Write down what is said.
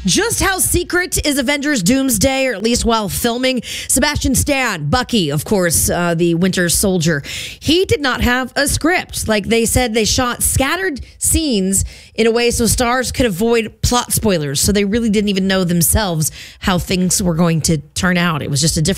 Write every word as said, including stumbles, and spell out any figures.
Just how secret is Avengers Doomsday, or at least while filming? Sebastian Stan, Bucky, of course, uh, the Winter Soldier, he did not have a script. Like they said, they shot scattered scenes in a way so stars could avoid plot spoilers. So they really didn't even know themselves how things were going to turn out. It was just a different